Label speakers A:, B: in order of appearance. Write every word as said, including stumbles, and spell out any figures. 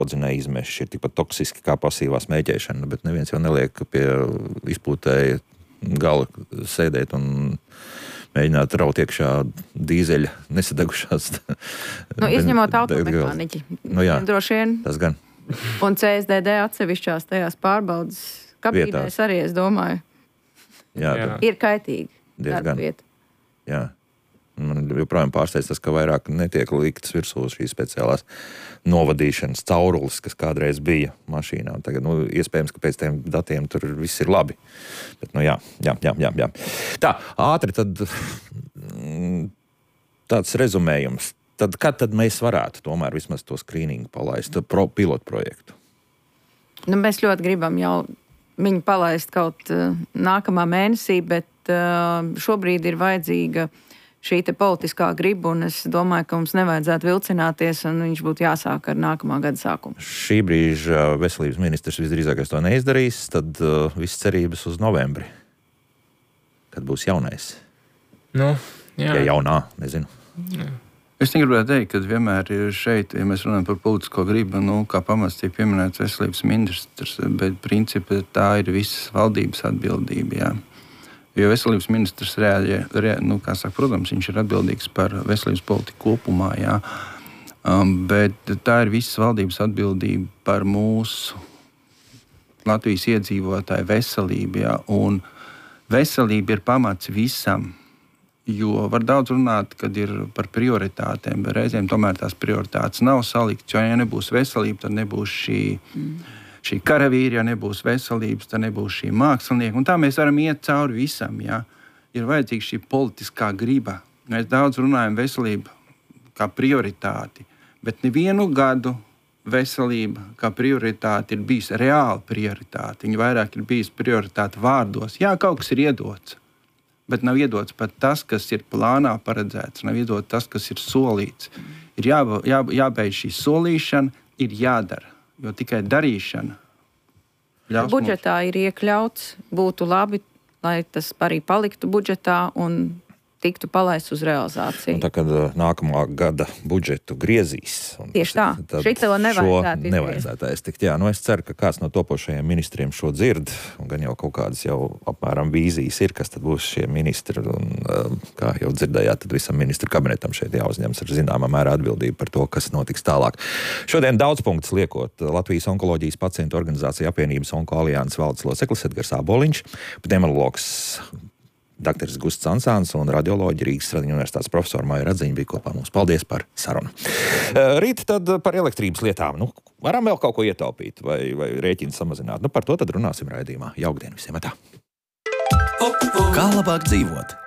A: Dzinēja izmeši ir tikpat toksiski kā pasīvā smēķēšana, bet neviens jau neliek pie izpūtēja gala sēdēt un mēģināt raut iekšā dīzeļa nesadegušās.
B: Nu, izņemot automehāniķi.
A: Nu jā,
B: droši vien.
A: Tas gan.
B: Un C S D D atsevišķās tajās pārbaudas kabīnēs arī, es domāju,
A: jā,
B: jā. ir kaitīgi.
A: Diezgan. Jā. Man joprojām pārsteidz tas, ka vairāk netiek liktas virsū šīs speciālās novadīšanas caurules, kas kādreiz bija mašīnā. Tagad, nu, iespējams, ka pēc tiem datiem tur viss ir labi. Bet, nu, jā, jā, jā, jā, jā. Tā, ātri tad tāds rezumējums. Tad, kad tad mēs varētu tomēr vismaz to skrīningu palaist, pro, pilotu projektu?
B: Nu, mēs ļoti gribam jau viņu palaist kaut uh, nākamā mēnesī, bet uh, šobrīd ir vajadzīga šī te politiskā griba, un es domāju, ka mums nevajadzētu vilcināties, un viņš būtu jāsāk ar nākamā gada sākumu.
A: Šī brīža veselības ministrs visdrīzākais to neizdarīs, tad uh, viss cerības uz novembri, kad būs jaunais.
C: Nu, jā.
A: Ja jaunā, nezinu.
C: Jā.
D: Es negribētu teikt, ka vienmēr ir šeit, ja mēs runājam par politisko gribu, nu, kā pamats tiek pieminēts veselības ministrs, bet principā tā ir visas valdības atbildība, jā. Jo veselības ministrs reāļie, rea, nu, kā saka, protams, viņš ir atbildīgs par veselības politiku kopumā, jā. Um, bet tā ir visas valdības atbildība par mūsu Latvijas iedzīvotāju veselību, jā. Un veselība ir pamats visam, jo var daudz runāt, kad ir par prioritātēm, bet reizēm tomēr tās prioritātes nav salikts, jo ja nebūs veselība, tad nebūs šī... Mm. Šī karavīra, ja nebūs veselības, tad nebūs šī mākslinieka. Un tā mēs varam iet cauri visam. Ja? Ir vajadzīga šī politiskā griba. Mēs daudz runājam veselību kā prioritāti, bet nevienu gadu veselība kā prioritāte ir bijis reāla prioritāte. Viņa vairāk ir bijis prioritāte vārdos. Jā, kaut kas ir iedots, bet nav iedots pat tas, kas ir plānā paredzēts, nav iedots tas, kas ir solīts. Ir jā, jā, jābeidz šī solīšana, ir jādara. Jo tikai darīšana ļaus
B: budžetā
D: mums.
B: Ir iekļauts, būtu labi, lai tas arī paliktu budžetā un tiktu palaists uz realizāciju.
A: Un tā, kad nākamā gada budžetu griezīs.
B: Tieši tā. Šito nevajadzētu izgriezt.
A: Nevajadzētu aiztikt. Jā, nu es ceru, ka kāds no topošajiem ministriem šo dzird, un gan jau kaut kādas jau apmēram vīzijas ir, kas tad būs šie ministri. Un, kā jau dzirdējāt, tad visam ministru kabinetam šeit jāuzņems ar zināmā mērā atbildību par to, kas notiks tālāk. Šodien daudz punktus liekot Latvijas onkoloģijas pacientu organizācija apvienības Onko alianses valdes loceklis Edgars Āboliņš, pneumologs Dakteris Gusts Ansāns un radioloģi Rīgas Stradiņu universitātes profesori Maija Radziņa bija kopā mums. Paldies par sarunu. Rīt tad par elektrības lietām. Nu, varam vēl kaut ko ietaupīt vai, vai rēķinu samazināt. Nu, par to tad runāsim raidījumā. Jaukdien visiem! Tā.
E: Kā labāk dzīvot?